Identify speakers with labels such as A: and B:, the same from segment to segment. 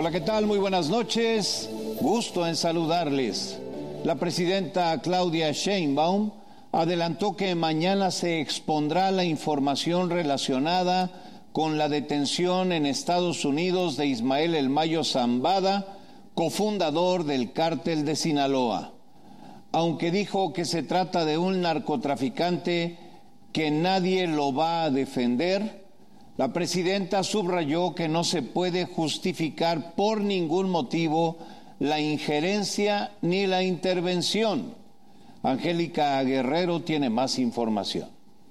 A: Hola, ¿qué tal? Muy buenas noches. Gusto en saludarles. La presidenta Claudia Sheinbaum adelantó que mañana se expondrá la información relacionada con la detención en Estados Unidos de Ismael El Mayo Zambada, cofundador del Cártel de Sinaloa. Aunque dijo que se trata de un narcotraficante que nadie lo va a defender, la presidenta subrayó que no se puede justificar por ningún motivo la injerencia ni la intervención. Angélica Guerrero tiene más información.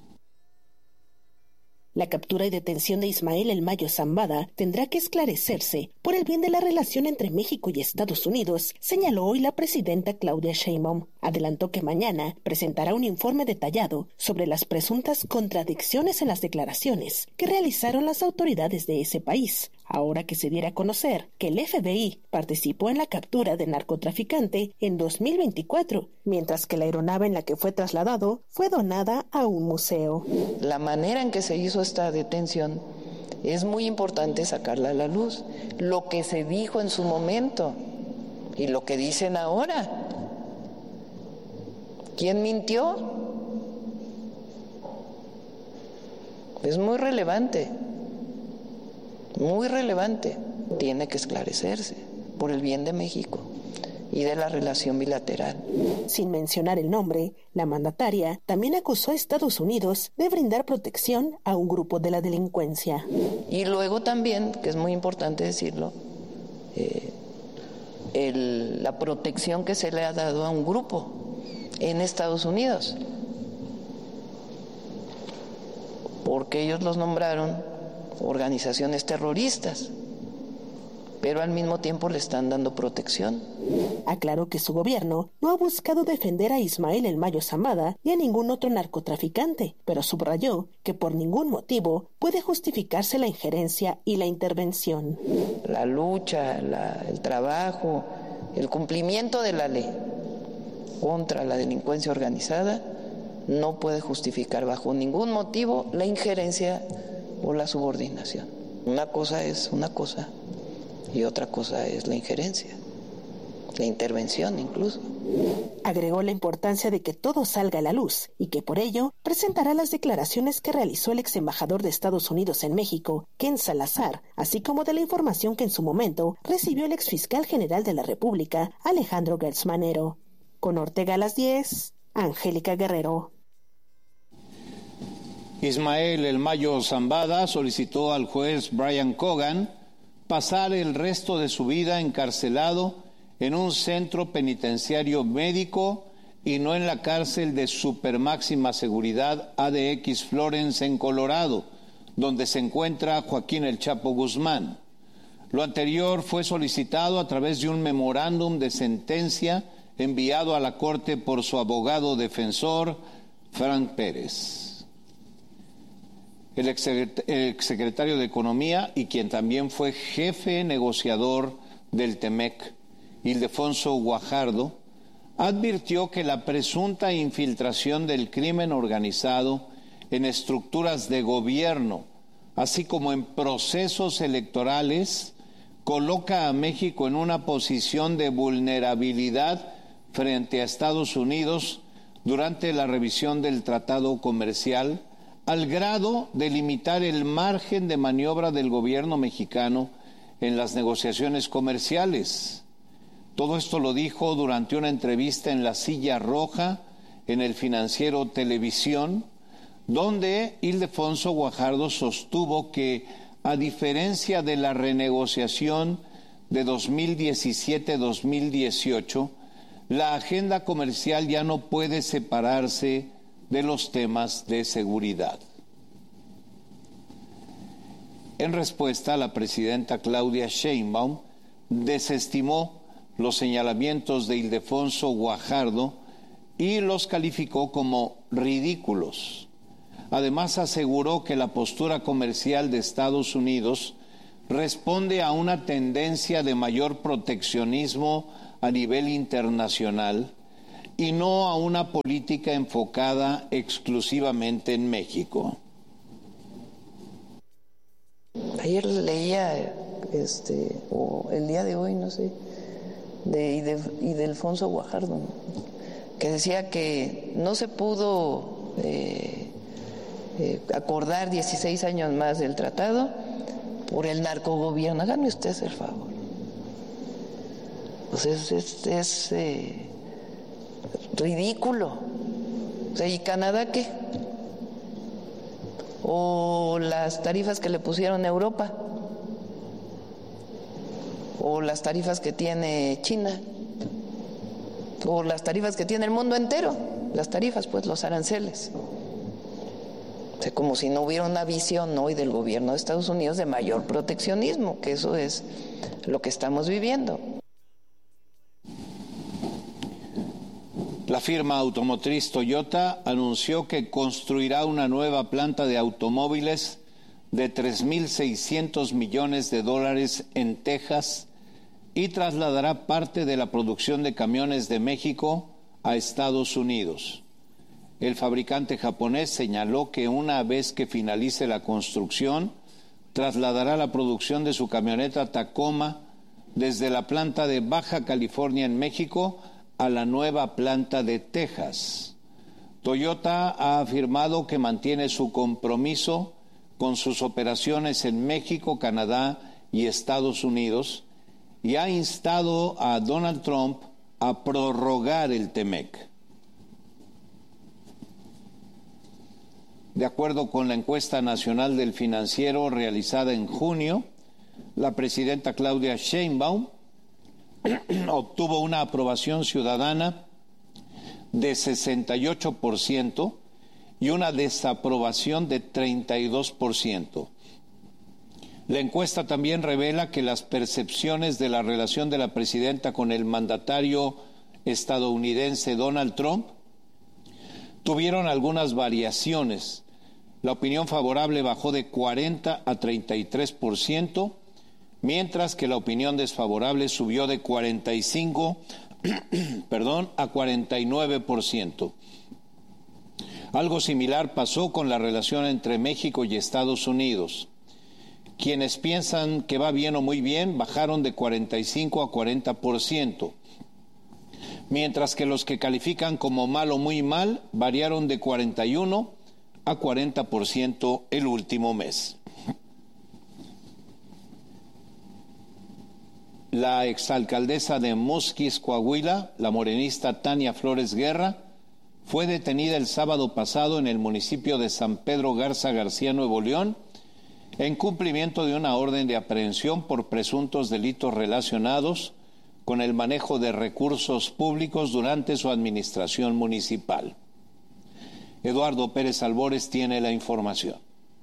B: La captura y detención de Ismael El Mayo Zambada tendrá que esclarecerse por el bien de la relación entre México y Estados Unidos, señaló hoy la presidenta Claudia Sheinbaum. Adelantó que mañana presentará un informe detallado sobre las presuntas contradicciones en las declaraciones que realizaron las autoridades de ese país, ahora que se diera a conocer que el FBI participó en la captura del narcotraficante en 2024, mientras que la aeronave en la que fue trasladado fue donada a un museo.
C: La manera en que se hizo esta detención es muy importante sacarla a la luz. Lo que se dijo en su momento y lo que dicen ahora. ¿Quién mintió? Es muy relevante. Muy relevante. Tiene que esclarecerse por el bien de México y de la relación bilateral.
B: Sin mencionar el nombre, la mandataria también acusó a Estados Unidos de brindar protección a un grupo de la delincuencia.
C: Y luego también, que es muy importante decirlo, la protección que se le ha dado a un grupo en Estados Unidos, porque ellos los nombraron organizaciones terroristas, pero al mismo tiempo le están dando protección.
B: Aclaró que su gobierno no ha buscado defender a Ismael El Mayo Zambada ni a ningún otro narcotraficante, pero subrayó que por ningún motivo puede justificarse la injerencia y la intervención.
C: La lucha, el trabajo, el cumplimiento de la ley contra la delincuencia organizada no puede justificar bajo ningún motivo la injerencia o la subordinación. Una cosa es una cosa y otra cosa es la injerencia, la intervención incluso.
B: Agregó la importancia de que todo salga a la luz y que por ello presentará las declaraciones que realizó el ex embajador de Estados Unidos en México, Ken Salazar, así como de la información que en su momento recibió el ex fiscal general de la República, Alejandro Gertz Manero. Con Ortega a las 10, Angélica Guerrero.
A: Ismael El Mayo Zambada solicitó al juez Brian Cogan pasar el resto de su vida encarcelado en un centro penitenciario médico y no en la cárcel de supermáxima seguridad ADX Florence en Colorado, donde se encuentra Joaquín El Chapo Guzmán. Lo anterior fue solicitado a través de un memorándum de sentencia enviado a la Corte por su abogado defensor, Frank Pérez. El exsecretario de Economía y quien también fue jefe negociador del TEMEC, Ildefonso Guajardo, advirtió que la presunta infiltración del crimen organizado en estructuras de gobierno, así como en procesos electorales, coloca a México en una posición de vulnerabilidad frente a Estados Unidos durante la revisión del tratado comercial, al grado de limitar el margen de maniobra del gobierno mexicano en las negociaciones comerciales. Todo esto lo dijo durante una entrevista en La Silla Roja, en El Financiero Televisión, donde Ildefonso Guajardo sostuvo que, a diferencia de la renegociación de 2017-2018, la agenda comercial ya no puede separarse de los temas de seguridad. En respuesta, la presidenta Claudia Sheinbaum desestimó los señalamientos de Ildefonso Guajardo y los calificó como ridículos. Además, aseguró que la postura comercial de Estados Unidos responde a una tendencia de mayor proteccionismo a nivel internacional y no a una política enfocada exclusivamente en México.
C: Ayer leía o el día de hoy, no sé, de Alfonso Guajardo, ¿no? Que decía que no se pudo acordar 16 años más del tratado por el narcogobierno. Háganme ustedes el favor. Pues es ridículo. O sea, ¿y Canadá qué? O las tarifas que le pusieron a Europa, o las tarifas que tiene China, o las tarifas que tiene el mundo entero. Las tarifas, pues, los aranceles. O sea, como si no hubiera una visión hoy del gobierno de Estados Unidos de mayor proteccionismo, que eso es lo que estamos viviendo.
A: La firma automotriz Toyota anunció que construirá una nueva planta de automóviles de $3.600 millones en Texas y trasladará parte de la producción de camiones de México a Estados Unidos. El fabricante japonés señaló que una vez que finalice la construcción, trasladará la producción de su camioneta Tacoma desde la planta de Baja California en México a la nueva planta de Texas. Toyota ha afirmado que mantiene su compromiso con sus operaciones en México, Canadá y Estados Unidos y ha instado a Donald Trump a prorrogar el TEMEC. De acuerdo con la encuesta nacional del Financiero realizada en junio, la presidenta Claudia Sheinbaum obtuvo una aprobación ciudadana de 68% y una desaprobación de 32%. La encuesta también revela que las percepciones de la relación de la presidenta con el mandatario estadounidense Donald Trump tuvieron algunas variaciones. La opinión favorable bajó de 40 a 33%, mientras que la opinión desfavorable subió de 45 a 49%. Algo similar pasó con la relación entre México y Estados Unidos. Quienes piensan que va bien o muy bien bajaron de 45 a 40%, mientras que los que califican como mal o muy mal variaron de 41 a 40% el último mes. La exalcaldesa de Musquis, Coahuila, la morenista Tania Flores Guerra, fue detenida el sábado pasado en el municipio de San Pedro Garza García, Nuevo León, en cumplimiento de una orden de aprehensión por presuntos delitos relacionados con el manejo de recursos públicos durante su administración municipal. Eduardo Pérez Albores tiene la información.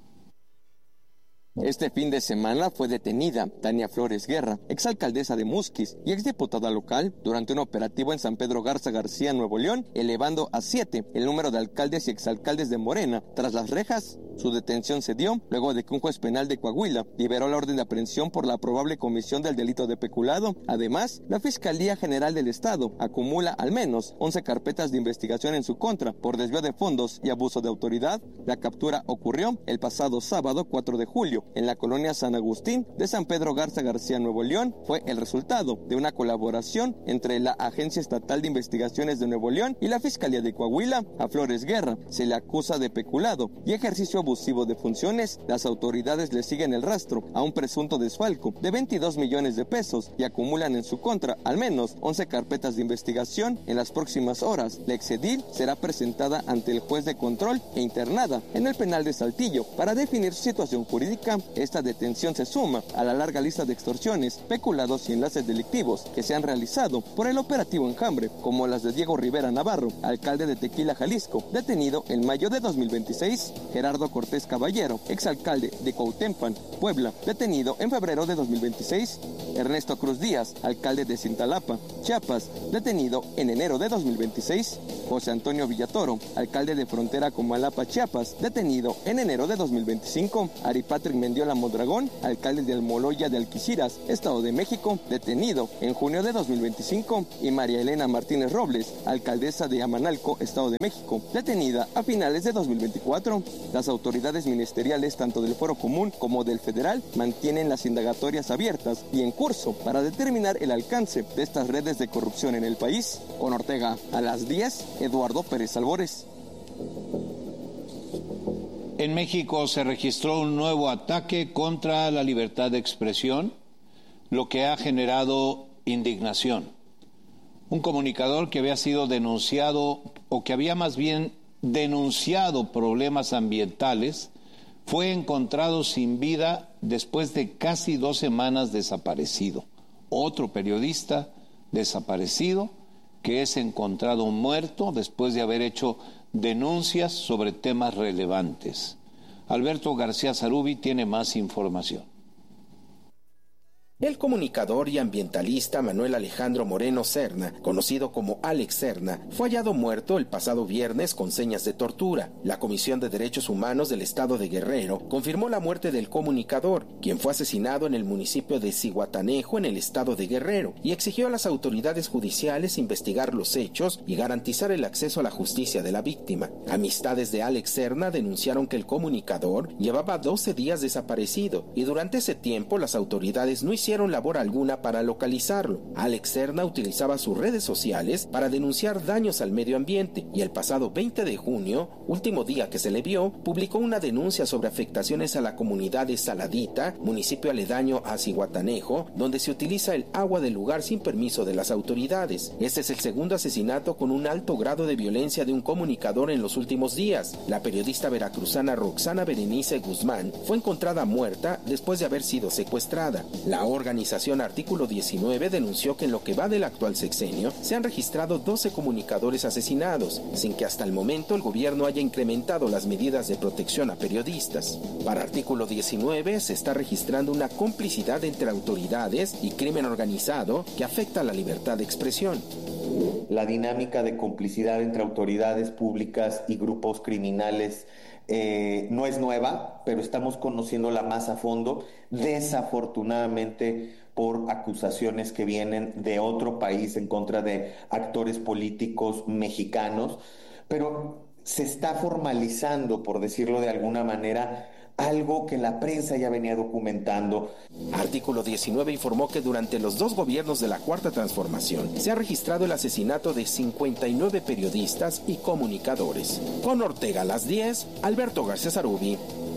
D: Este fin de semana fue detenida Tania Flores Guerra, exalcaldesa de Musquis y exdiputada local, durante un operativo en San Pedro Garza García, Nuevo León, elevando a 7 el número de alcaldes y exalcaldes de Morena tras las rejas. Su detención se dio luego de que un juez penal de Coahuila liberó la orden de aprehensión por la probable comisión del delito de peculado. Además, la Fiscalía General del Estado acumula al menos 11 carpetas de investigación en su contra por desvío de fondos y abuso de autoridad. La captura ocurrió el pasado sábado 4 de julio en la colonia San Agustín de San Pedro Garza García, Nuevo León. Fue el resultado de una colaboración entre la Agencia Estatal de Investigaciones de Nuevo León y la Fiscalía de Coahuila. A Flores Guerra se le acusa de peculado y ejercicio abusivo de funciones. Las autoridades le siguen el rastro a un presunto desfalco de 22 millones de pesos y acumulan en su contra al menos 11 carpetas de investigación. En las próximas horas, la exedil será presentada ante el juez de control e internada en el penal de Saltillo para definir su situación jurídica. Esta detención se suma a la larga lista de extorsiones, peculados y enlaces delictivos que se han realizado por el operativo Enjambre, como las de Diego Rivera Navarro, alcalde de Tequila, Jalisco, detenido en mayo de 2026, Gerardo Cortés Caballero, exalcalde de Cuautempan, Puebla, detenido en febrero de 2026, Ernesto Cruz Díaz, alcalde de Cintalapa, Chiapas, detenido en enero de 2026, José Antonio Villatoro, alcalde de Frontera Comalapa, Chiapas, detenido en enero de 2025, Ari Patrick Mendiola Mondragón, alcalde de Almoloya de Alquiciras, Estado de México, detenido en junio de 2025, y María Elena Martínez Robles, alcaldesa de Amanalco, Estado de México, detenida a finales de 2024. Las autoridades autoridades ministeriales tanto del Fuero Común como del Federal mantienen las indagatorias abiertas y en curso para determinar el alcance de estas redes de corrupción en el país. Con Ortega, a las 10, Eduardo Pérez Albores.
A: En México se registró un nuevo ataque contra la libertad de expresión, lo que ha generado indignación. Un comunicador que había sido denunciado, o que había más bien denunciado problemas ambientales, fue encontrado sin vida después de casi 2 semanas desaparecido. Otro periodista desaparecido que es encontrado muerto después de haber hecho denuncias sobre temas relevantes. Alberto García Zarubi tiene más información.
E: El comunicador y ambientalista Manuel Alejandro Moreno Serna, conocido como Alex Serna, fue hallado muerto el pasado viernes con señas de tortura. La Comisión de Derechos Humanos del Estado de Guerrero confirmó la muerte del comunicador, quien fue asesinado en el municipio de Zihuatanejo, en el estado de Guerrero, y exigió a las autoridades judiciales investigar los hechos y garantizar el acceso a la justicia de la víctima. Amistades de Alex Serna denunciaron que el comunicador llevaba 12 días desaparecido y durante ese tiempo las autoridades no hicieron labor alguna para localizarlo. Alex Serna utilizaba sus redes sociales para denunciar daños al medio ambiente y el pasado 20 de junio, último día que se le vio, publicó una denuncia sobre afectaciones a la comunidad de Saladita, municipio aledaño a Zihuatanejo, donde se utiliza el agua del lugar sin permiso de las autoridades. Este es el segundo asesinato con un alto grado de violencia de un comunicador en los últimos días. La periodista veracruzana Roxana Berenice Guzmán fue encontrada muerta después de haber sido secuestrada. La organización Artículo 19 denunció que en lo que va del actual sexenio se han registrado 12 comunicadores asesinados, sin que hasta el momento el gobierno haya incrementado las medidas de protección a periodistas. Para Artículo 19 se está registrando una complicidad entre autoridades y crimen organizado que afecta a la libertad de expresión.
F: La dinámica de complicidad entre autoridades públicas y grupos criminales no es nueva, pero estamos conociéndola más a fondo, desafortunadamente por acusaciones que vienen de otro país en contra de actores políticos mexicanos, pero se está formalizando, por decirlo de alguna manera, algo que la prensa ya venía documentando.
E: Artículo 19 informó que durante los 2 gobiernos de la Cuarta Transformación se ha registrado el asesinato de 59 periodistas y comunicadores. Con Ortega a las 10, Alberto García Zarubi.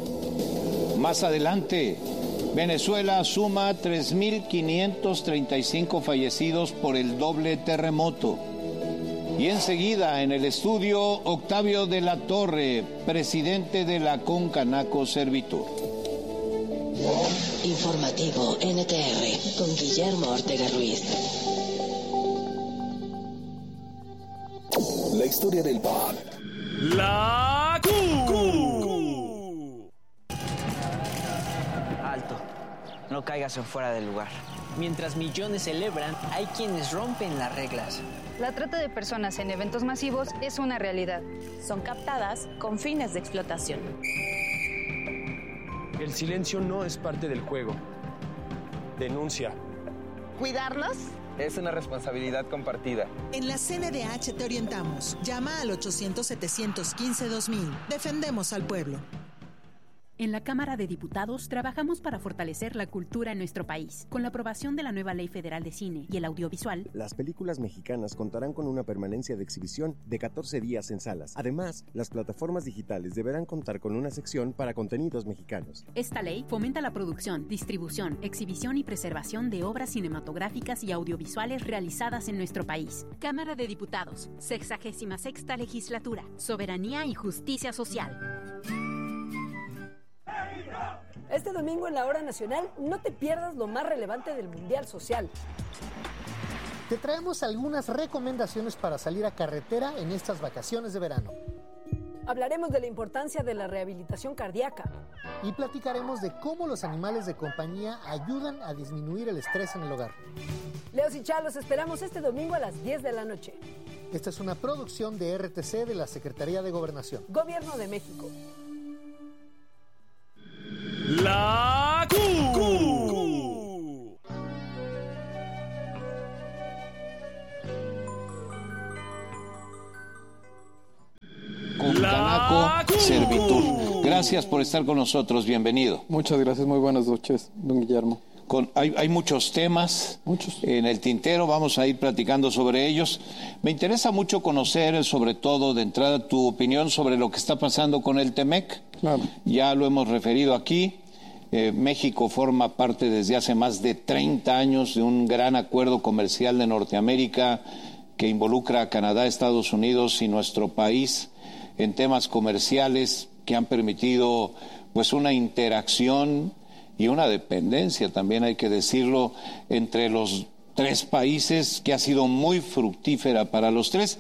A: Más adelante, Venezuela suma 3.535 fallecidos por el doble terremoto. Y enseguida, en el estudio, Octavio de la Torre, presidente de la Concanaco Servitur.
G: Informativo NTR con Guillermo Ortega Ruiz.
H: La historia del bar.
I: La Q.
J: Alto. No caigas en fuera del lugar. Mientras millones celebran, hay quienes rompen las reglas.
K: La trata de personas en eventos masivos es una realidad.
L: Son captadas con fines de explotación.
I: El silencio no es parte del juego. Denuncia.
L: ¿Cuidarlos?
D: Es una responsabilidad compartida.
M: En la CNDH te orientamos. Llama al 800-715-2000. Defendemos al pueblo.
N: En la Cámara de Diputados trabajamos para fortalecer la cultura en nuestro país. Con la aprobación de la nueva Ley Federal de Cine y el Audiovisual,
O: las películas mexicanas contarán con una permanencia de exhibición de 14 días en salas. Además, las plataformas digitales deberán contar con una sección para contenidos mexicanos.
N: Esta ley fomenta la producción, distribución, exhibición y preservación de obras cinematográficas y audiovisuales realizadas en nuestro país. Cámara de Diputados, 66ª Legislatura, Soberanía y Justicia Social.
P: Este domingo en la Hora Nacional no te pierdas lo más relevante del Mundial Social.
Q: Te traemos algunas recomendaciones para salir a carretera en estas vacaciones de verano.
P: Hablaremos de la importancia de la rehabilitación cardíaca.
Q: Y platicaremos de cómo los animales de compañía ayudan a disminuir el estrés en el hogar.
P: Leos y Chá, los esperamos este domingo a las 10 de la noche.
Q: Esta es una producción de RTC de la Secretaría de Gobernación.
P: Gobierno de México.
I: La Q.
A: Concanaco Servitur. Gracias por estar con nosotros, bienvenido.
H: Muchas gracias, muy buenas noches, don Guillermo.
A: Hay muchos temas en el tintero, vamos a ir platicando sobre ellos. Me interesa mucho conocer, sobre todo de entrada, tu opinión sobre lo que está pasando con el TEMEC.
H: Claro.
A: Ya lo hemos referido aquí. México forma parte desde hace más de 30 años de un gran acuerdo comercial de Norteamérica que involucra a Canadá, Estados Unidos y nuestro país en temas comerciales que han permitido pues una interacción y una dependencia, también hay que decirlo, entre los tres países que ha sido muy fructífera para los tres.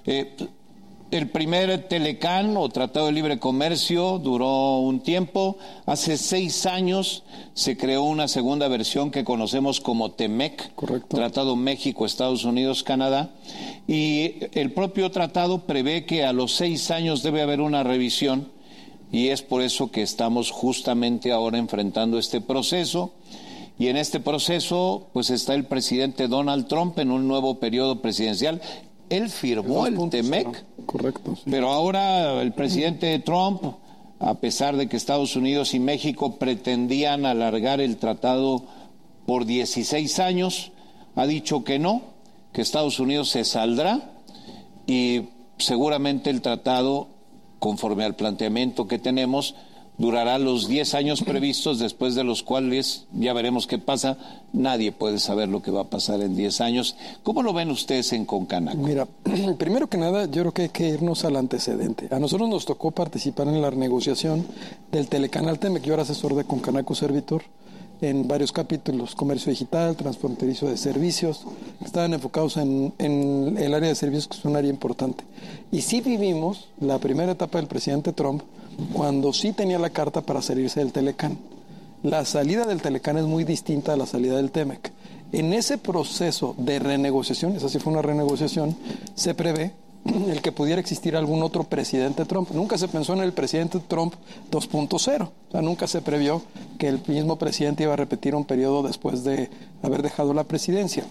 A: El primer Telecán o Tratado de Libre Comercio duró un tiempo. Hace 6 años se creó una segunda versión que conocemos como TEMEC,
H: correcto.
A: Tratado México, Estados Unidos, Canadá. Y el propio tratado prevé que a los 6 años debe haber una revisión y es por eso que estamos justamente ahora enfrentando este proceso. Y en este proceso pues está el presidente Donald Trump en un nuevo periodo presidencial. Él firmó el TEMEC,
H: correcto, sí.
A: Pero ahora el presidente Trump, a pesar de que Estados Unidos y México pretendían alargar el tratado por 16 años, ha dicho que no, que Estados Unidos se saldrá y seguramente el tratado, conforme al planteamiento que tenemos, durará los 10 años previstos, después de los cuales ya veremos qué pasa. Nadie puede saber lo que va a pasar en 10 años. ¿Cómo lo ven ustedes en Concanaco?
H: Mira, primero que nada, yo creo que hay que irnos al antecedente. A nosotros nos tocó participar en la renegociación del Telecanal TEMEC. Yo era asesor de Concanaco Servitor en varios capítulos: comercio digital, transfronterizo de servicios, que estaban enfocados en el área de servicios, que es un área importante. Y sí vivimos la primera etapa del presidente Trump, cuando sí tenía la carta para salirse del Telecán. La salida del Telecán es muy distinta a la salida del TEMEC. En ese proceso de renegociación, esa sí fue una renegociación, se prevé el que pudiera existir algún otro presidente Trump. Nunca se pensó en el presidente Trump 2.0. O sea, nunca se previó que el mismo presidente iba a repetir un periodo después de haber dejado la presidencia.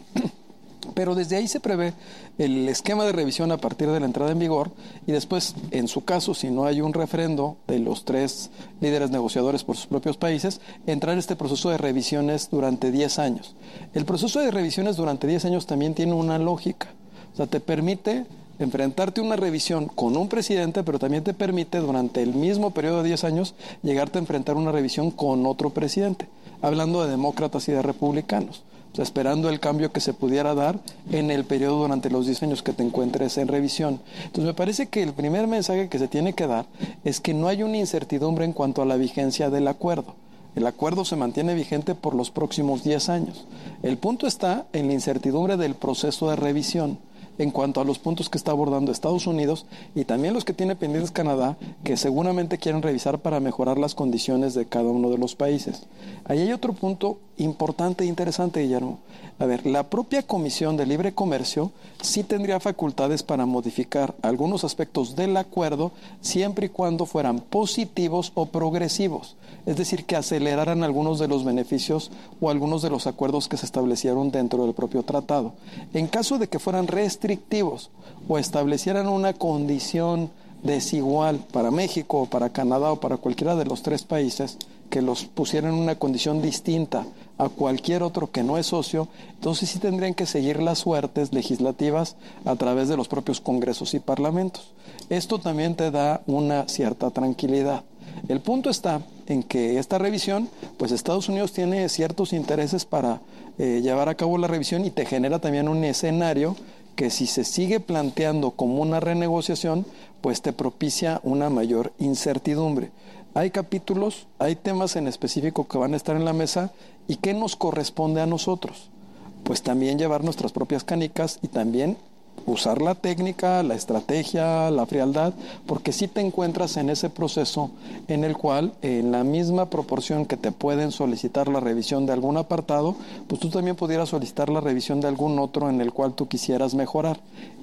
H: Pero desde ahí se prevé el esquema de revisión a partir de la entrada en vigor y después, en su caso, si no hay un refrendo de los 3 líderes negociadores por sus propios países, entrar este proceso de revisiones durante 10 años. El proceso de revisiones durante 10 años también tiene una lógica. O sea, te permite enfrentarte a una revisión con un presidente, pero también te permite durante el mismo periodo de 10 años llegarte a enfrentar una revisión con otro presidente, hablando de demócratas y de republicanos. O sea, esperando el cambio que se pudiera dar en el periodo durante los 10 años que te encuentres en revisión. Entonces me parece que el primer mensaje que se tiene que dar es que no hay una incertidumbre en cuanto a la vigencia del acuerdo. El acuerdo se mantiene vigente por los próximos 10 años. El punto está en la incertidumbre del proceso de revisión en cuanto a los puntos que está abordando Estados Unidos y también los que tiene pendientes Canadá, que seguramente quieren revisar para mejorar las condiciones de cada uno de los países. Ahí hay otro punto importante e interesante, Guillermo. A ver, la propia Comisión de Libre Comercio sí tendría facultades para modificar algunos aspectos del acuerdo siempre y cuando fueran positivos o progresivos, es decir, que aceleraran algunos de los beneficios o algunos de los acuerdos que se establecieron dentro del propio tratado. En caso de que fueran restrictivos o establecieran una condición desigual para México o para Canadá o para cualquiera de los 3 países, que los pusieran en una condición distinta a cualquier otro que no es socio, entonces sí tendrían que seguir las suertes legislativas a través de los propios congresos y parlamentos. Esto también te da una cierta tranquilidad. El punto está en que esta revisión, pues Estados Unidos tiene ciertos intereses para llevar a cabo la revisión y te genera también un escenario que si se sigue planteando como una renegociación, pues te propicia una mayor incertidumbre. Hay capítulos, hay temas en específico que van a estar en la mesa y ¿qué nos corresponde a nosotros? Pues también llevar nuestras propias canicas y también usar la técnica, la estrategia, la frialdad, porque si te encuentras en ese proceso en el cual en la misma proporción que te pueden solicitar la revisión de algún apartado, pues tú también pudieras solicitar la revisión de algún otro en el cual tú quisieras mejorar.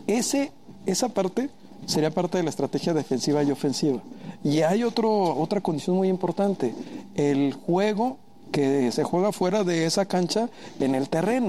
H: Esa parte sería parte de la estrategia defensiva y ofensiva. Y hay otra condición muy importante, el juego que se juega fuera de esa cancha en el terreno. O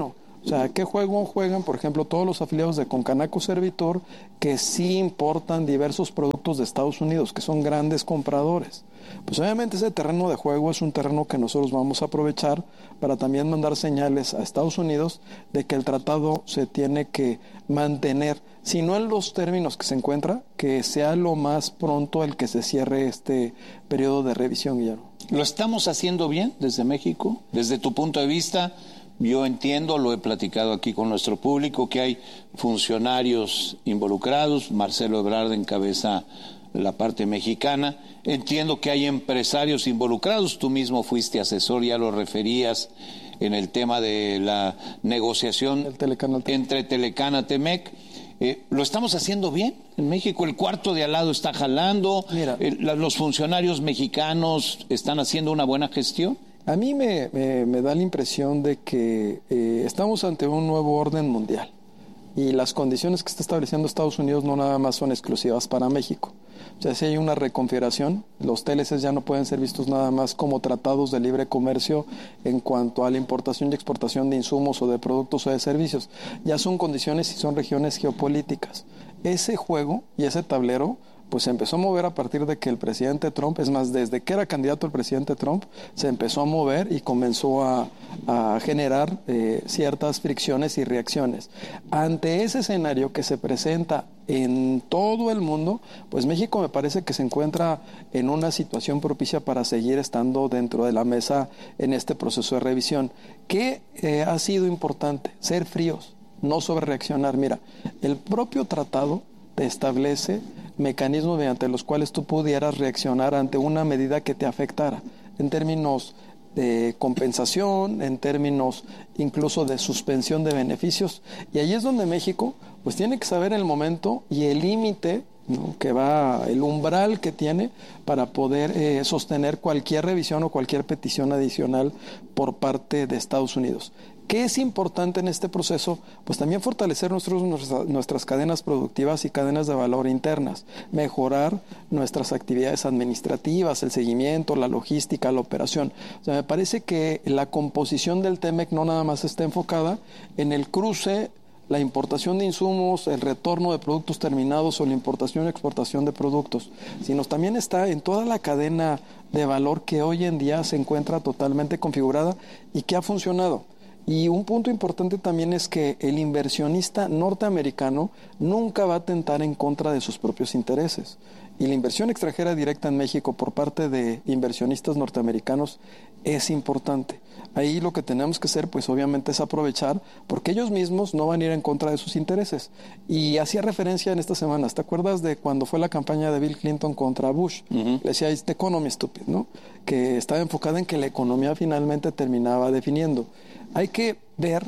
H: O sea, ¿qué juego juegan, por ejemplo, todos los afiliados de Concanaco Servitor que sí importan diversos productos de Estados Unidos, que son grandes compradores? Pues obviamente ese terreno de juego es un terreno que nosotros vamos a aprovechar para también mandar señales a Estados Unidos de que el tratado se tiene que mantener, si no en los términos que se encuentra, que sea lo más pronto el que se cierre este periodo de revisión, Guillermo.
A: ¿Lo estamos haciendo bien desde México? Desde tu punto de vista, yo entiendo, lo he platicado aquí con nuestro público, que hay funcionarios involucrados, Marcelo Ebrard encabeza la parte mexicana, entiendo que hay empresarios involucrados, tú mismo fuiste asesor, ya lo referías en el tema de la negociación entre Telecana y Temec. ¿Lo estamos haciendo bien en México? ¿El cuarto de al lado está jalando? ¿Los funcionarios mexicanos están haciendo una buena gestión?
H: A mí me da la impresión de que estamos ante un nuevo orden mundial y las condiciones que está estableciendo Estados Unidos no nada más son exclusivas para México. O sea, si hay una reconfiguración, los TLCs ya no pueden ser vistos nada más como tratados de libre comercio en cuanto a la importación y exportación de insumos o de productos o de servicios. Ya son condiciones y son regiones geopolíticas. Ese juego y ese tablero pues se empezó a mover a partir de que el presidente Trump, es más, desde que era candidato el presidente Trump, se empezó a mover y comenzó a generar ciertas fricciones y reacciones. Ante ese escenario que se presenta en todo el mundo, pues México me parece que se encuentra en una situación propicia para seguir estando dentro de la mesa en este proceso de revisión. ¿Qué ha sido importante? Ser fríos, no sobrereaccionar. Mira, el propio tratado te establece mecanismos mediante los cuales tú pudieras reaccionar ante una medida que te afectara, en términos de compensación, en términos incluso de suspensión de beneficios. Y ahí es donde México pues tiene que saber el momento y el límite, ¿no?, que va, el umbral que tiene para poder sostener cualquier revisión o cualquier petición adicional por parte de Estados Unidos. ¿Qué es importante en este proceso? Pues también fortalecer nuestras cadenas productivas y cadenas de valor internas, mejorar nuestras actividades administrativas, el seguimiento, la logística, la operación. O sea, me parece que la composición del TEMEC no nada más está enfocada en el cruce, la importación de insumos, el retorno de productos terminados o la importación y exportación de productos, sino también está en toda la cadena de valor que hoy en día se encuentra totalmente configurada y que ha funcionado. Y un punto importante también es que el inversionista norteamericano nunca va a atentar en contra de sus propios intereses. Y la inversión extranjera directa en México por parte de inversionistas norteamericanos es importante. Ahí lo que tenemos que hacer, pues obviamente, es aprovechar, porque ellos mismos no van a ir en contra de sus intereses. Y hacía referencia en estas semanas, ¿te acuerdas de cuando fue la campaña de Bill Clinton contra Bush? Le decía, "It's the economy, stupid", ¿no? Que estaba enfocada en que la economía finalmente terminaba definiendo. Hay que ver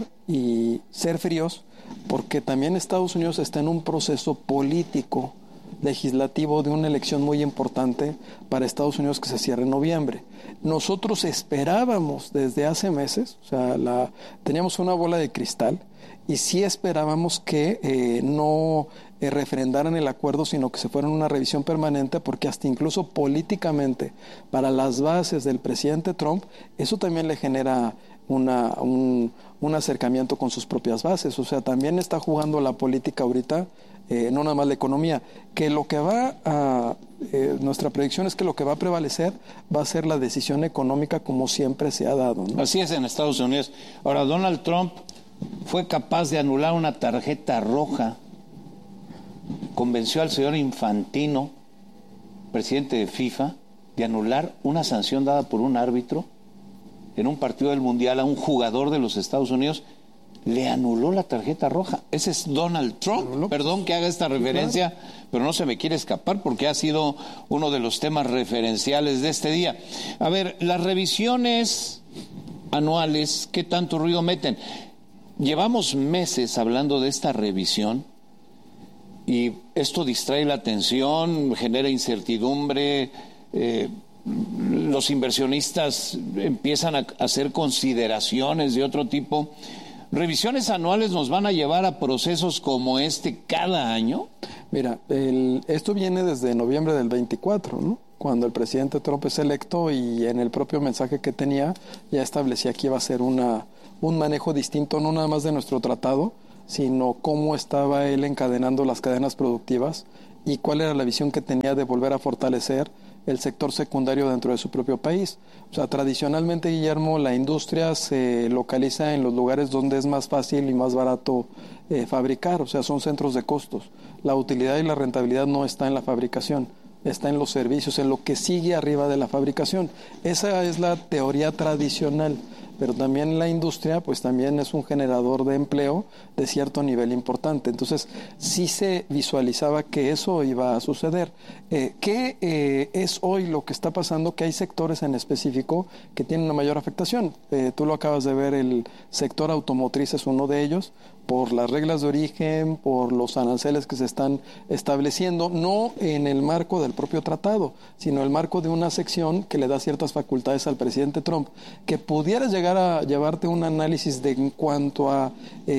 H: y ser fríos, porque también Estados Unidos está en un proceso político legislativo de una elección muy importante para Estados Unidos que se cierra en noviembre. Nosotros esperábamos desde hace meses, o sea, teníamos una bola de cristal y sí esperábamos que no refrendaran el acuerdo, sino que se fueran a una revisión permanente, porque hasta incluso políticamente, para las bases del presidente Trump, eso también le genera un acercamiento con sus propias bases. O sea, también está jugando la política ahorita, no nada más la economía, que lo que va a, nuestra predicción es que lo que va a prevalecer va a ser la decisión económica como siempre se ha dado, ¿no?
A: Así es en Estados Unidos. Ahora, Donald Trump fue capaz de anular una tarjeta roja, convenció al señor Infantino, presidente de FIFA, de anular una sanción dada por un árbitro en un partido del Mundial a un jugador de los Estados Unidos. Le anuló la tarjeta roja. Ese es Donald Trump. Perdón que haga esta referencia, pero no se me quiere escapar porque ha sido uno de los temas referenciales de este día. A ver, las revisiones anuales, ¿qué tanto ruido meten? Llevamos meses hablando de esta revisión y esto distrae la atención, genera incertidumbre, los inversionistas empiezan a hacer consideraciones de otro tipo. ¿Revisiones anuales nos van a llevar a procesos como este cada año?
H: Mira, esto viene desde noviembre del 24, ¿no? Cuando el presidente Trump es electo y en el propio mensaje que tenía ya establecía que iba a ser una un manejo distinto, no nada más de nuestro tratado, sino cómo estaba él encadenando las cadenas productivas y cuál era la visión que tenía de volver a fortalecer el sector secundario dentro de su propio país. O sea, tradicionalmente, Guillermo, la industria se localiza en los lugares donde es más fácil y más barato fabricar, o sea, son centros de costos. La utilidad y la rentabilidad no está en la fabricación, está en los servicios, en lo que sigue arriba de la fabricación. Esa es la teoría tradicional, pero también la industria pues también es un generador de empleo de cierto nivel importante. Entonces sí se visualizaba que eso iba a suceder. ¿Qué es hoy lo que está pasando? Que hay sectores en específico que tienen una mayor afectación. Tú lo acabas de ver, el sector automotriz es uno de ellos, por las reglas de origen, por los aranceles que se están estableciendo, no en el marco del propio tratado, sino en el marco de una sección que le da ciertas facultades al presidente Trump, que pudieras llegar a llevarte un análisis de en cuanto a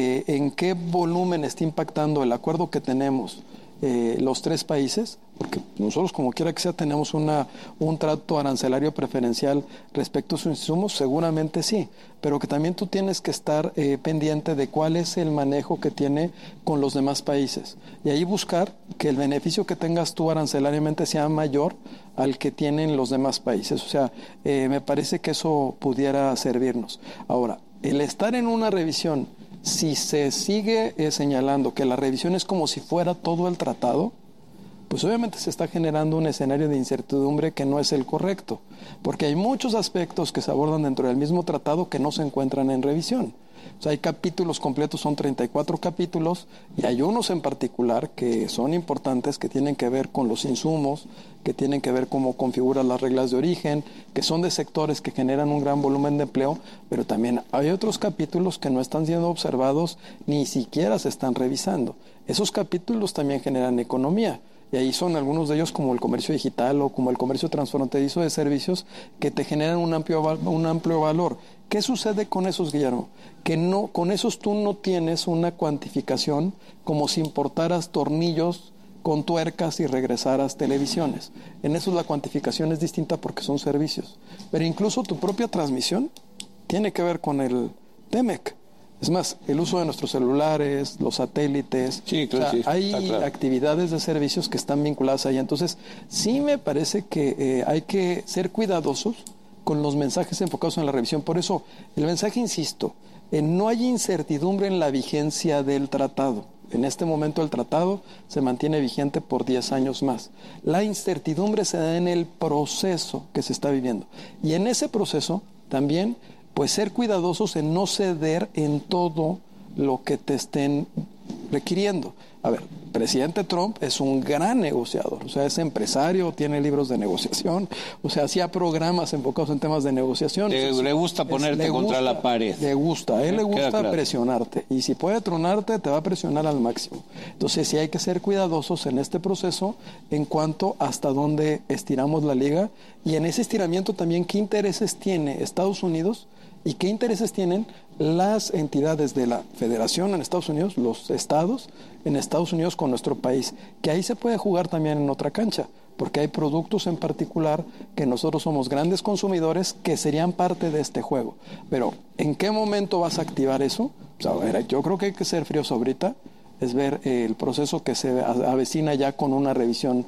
H: en qué volumen está impactando el acuerdo que tenemos los tres países, porque nosotros como quiera que sea tenemos un trato arancelario preferencial respecto a sus insumos, seguramente sí, pero que también tú tienes que estar pendiente de cuál es el manejo que tiene con los demás países y ahí buscar que el beneficio que tengas tú arancelariamente sea mayor al que tienen los demás países. O sea, me parece que eso pudiera servirnos. Ahora, el estar en una revisión, si se sigue señalando que la revisión es como si fuera todo el tratado, pues obviamente se está generando un escenario de incertidumbre que no es el correcto, porque hay muchos aspectos que se abordan dentro del mismo tratado que no se encuentran en revisión. O sea, hay capítulos completos, son 34 capítulos, y hay unos en particular que son importantes, que tienen que ver con los insumos, que tienen que ver cómo configuran las reglas de origen, que son de sectores que generan un gran volumen de empleo, pero también hay otros capítulos que no están siendo observados, ni siquiera se están revisando. Esos capítulos también generan economía. Y ahí son algunos de ellos como el comercio digital o como el comercio transfronterizo de servicios que te generan un amplio valor. ¿Qué sucede con esos, Guillermo? Que no, con esos tú no tienes una cuantificación como si importaras tornillos con tuercas y regresaras televisiones. En eso la cuantificación es distinta porque son servicios. Pero incluso tu propia transmisión tiene que ver con el TEMEC. Es más, el uso de nuestros celulares, los satélites,
A: sí, claro,
H: o sea, hay actividades de servicios que están vinculadas ahí. Entonces, sí me parece que hay que ser cuidadosos con los mensajes enfocados en la revisión. Por eso, el mensaje, insisto, no hay incertidumbre en la vigencia del tratado. En este momento el tratado se mantiene vigente por 10 años más. La incertidumbre se da en el proceso que se está viviendo. Y en ese proceso también, pues ser cuidadosos en no ceder en todo lo que te estén requiriendo. A ver, el presidente Trump es un gran negociador, o sea, es empresario, tiene libros de negociación, o sea, hacía programas enfocados en temas de negociación.
A: Le gusta ponerte contra la pared.
H: Le gusta, a él le gusta presionarte, y si puede tronarte, te va a presionar al máximo. Entonces, sí hay que ser cuidadosos en este proceso en cuanto hasta dónde estiramos la liga, y en ese estiramiento también qué intereses tiene Estados Unidos y qué intereses tienen las entidades de la Federación en Estados Unidos, los estados en Estados Unidos con nuestro país, que ahí se puede jugar también en otra cancha, porque hay productos en particular que nosotros somos grandes consumidores que serían parte de este juego. Pero, ¿en qué momento vas a activar eso? Pues, a ver, yo creo que hay que ser fríos ahorita, es ver el proceso que se avecina ya con una revisión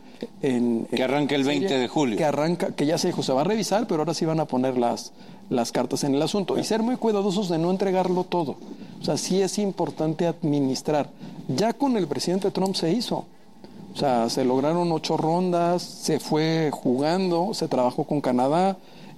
A: que arranca el 20 de julio.
H: Que ya se dijo, se va a revisar, pero ahora sí van a poner las cartas en el asunto. Y ser muy cuidadosos de no entregarlo todo. O sea, sí es importante administrar. Ya con el presidente Trump se hizo. O sea, se lograron 8 rondas, se fue jugando, se trabajó con Canadá.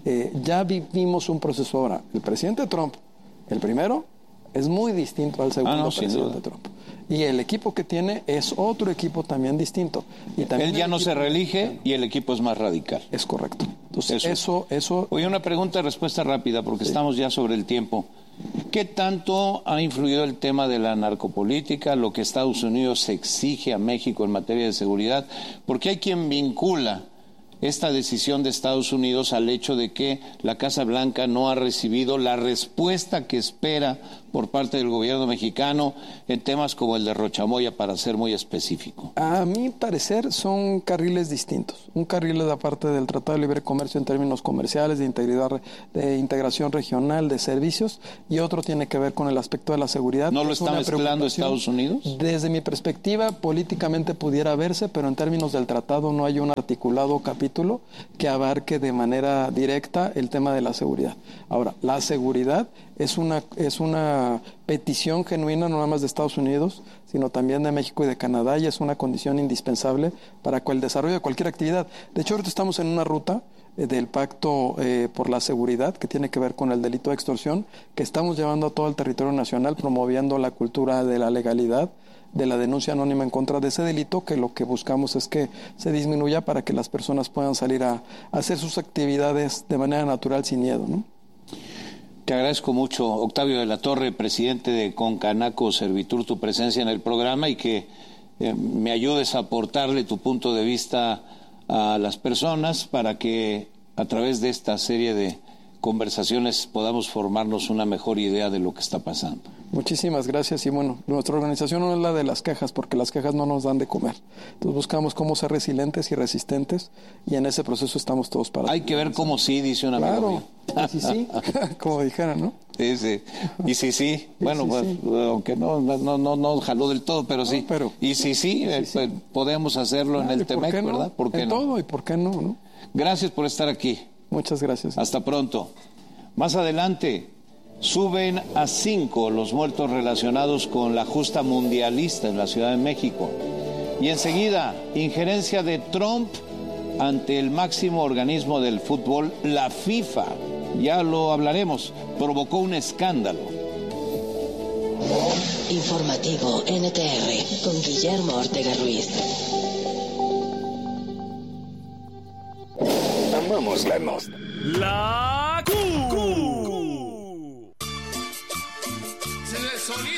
H: Ya vivimos un proceso ahora. El presidente Trump, el primero, es muy distinto al segundo presidente Trump. Y el equipo que tiene es otro equipo también distinto. Y también
A: él ya no se reelige y el equipo es más radical.
H: Es correcto. Entonces, eso...
A: Oye, una pregunta y respuesta rápida, porque estamos ya sobre el tiempo. ¿Qué tanto ha influido el tema de la narcopolítica, lo que Estados Unidos exige a México en materia de seguridad? Porque hay quien vincula esta decisión de Estados Unidos al hecho de que la Casa Blanca no ha recibido la respuesta que espera por parte del gobierno mexicano en temas como el de Rochamoya, para ser muy específico?
H: A mi parecer son carriles distintos. Un carril es la parte del Tratado de Libre Comercio en términos comerciales, de integridad, de integración regional, de servicios, y otro tiene que ver con el aspecto de la seguridad.
A: ¿No lo está mezclando Estados Unidos?
H: Desde mi perspectiva, políticamente pudiera verse, pero en términos del tratado no hay un articulado capítulo que abarque de manera directa el tema de la seguridad. Ahora, la seguridad es una petición genuina no nada más de Estados Unidos, sino también de México y de Canadá, y es una condición indispensable para el desarrollo de cualquier actividad. De hecho, ahorita estamos en una ruta del Pacto por la Seguridad, que tiene que ver con el delito de extorsión, que estamos llevando a todo el territorio nacional, promoviendo la cultura de la legalidad, de la denuncia anónima en contra de ese delito, que lo que buscamos es que se disminuya para que las personas puedan salir a hacer sus actividades de manera natural, sin miedo, ¿no?
A: Te agradezco mucho, Octavio de la Torre, presidente de Concanaco Servitur, tu presencia en el programa y que me ayudes a aportarle tu punto de vista a las personas para que a través de esta serie de conversaciones podamos formarnos una mejor idea de lo que está pasando.
H: Muchísimas gracias, y bueno, nuestra organización no es la de las quejas, porque las quejas no nos dan de comer. Entonces buscamos cómo ser resilientes y resistentes, y en ese proceso estamos todos para...
A: Hay que ver cómo sí, dice un amigo mío.
H: Claro, y sí, como dijeran, ¿no?
A: Sí, sí. Y sí, bueno, sí, pues, sí. Aunque no jaló del todo, pero sí. Pero, y sí, pues, podemos hacerlo en el TEMEC, no? ¿Verdad?
H: ¿Por qué en no? Todo, y por qué no?
A: Gracias por estar aquí.
H: Muchas gracias.
A: Hasta pronto. Más adelante, suben a 5 los muertos relacionados con la justa mundialista en la Ciudad de México. Y enseguida, injerencia de Trump ante el máximo organismo del fútbol, la FIFA. Ya lo hablaremos, provocó un escándalo.
G: Informativo NTR con Guillermo Ortega Ruiz.
R: Amamos la nostra.
S: La Q. ¡El sonido!